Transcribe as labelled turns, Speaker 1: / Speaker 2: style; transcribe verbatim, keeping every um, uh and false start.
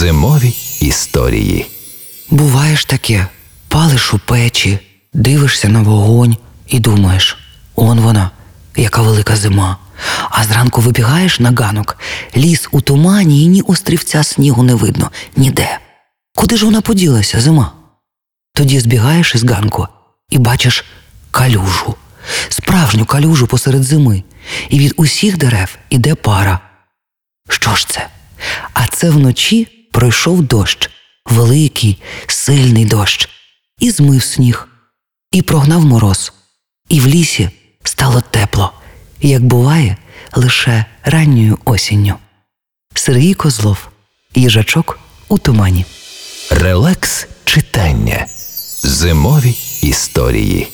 Speaker 1: Зимові історії.
Speaker 2: Буває ж таке, палиш у печі, дивишся на вогонь і думаєш: он вона, яка велика зима. А зранку вибігаєш на ганок, ліс у тумані і ні острівця снігу не видно, ніде. Куди ж вона поділася, зима? Тоді збігаєш із ганку і бачиш калюжу, справжню калюжу посеред зими, і від усіх дерев іде пара. Що ж це? А це вночі пройшов дощ, великий, сильний дощ, і змив сніг, і прогнав мороз, і в лісі стало тепло, як буває лише ранньою осінню. Сергій Козлов. Їжачок у тумані.
Speaker 1: Релакс читання. Зимові історії.